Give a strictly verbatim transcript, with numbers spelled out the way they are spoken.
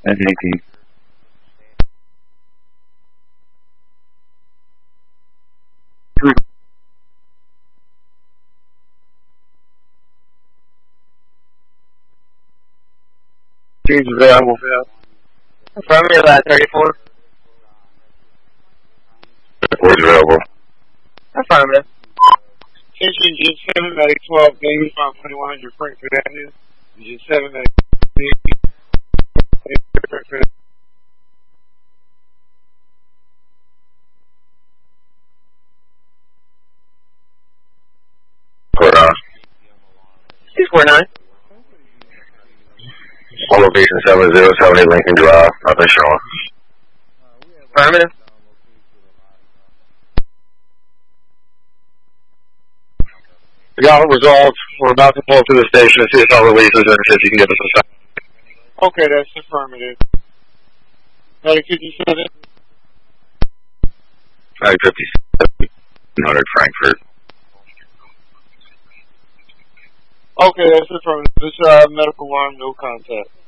That's eighteen. Change available. Affirmative at thirty-four. Where's available? Affirmative. Attention, G seven, medic twelve, Davis, Mount twenty-one hundred Frankfurt Avenue. G seven, medic Frankfurt. Code on. six four nine. All location seven zero seven eight Lincoln Drive. Nothing showing. Affirmative. We got it resolved. We're about to pull to the station and see if our releases and see if you can give us a second. Okay, that's affirmative. Medic fifty-seven. Medic fifty-seven hundred Frankfurt. Okay, that's affirmative. This uh, medical alarm, no contact.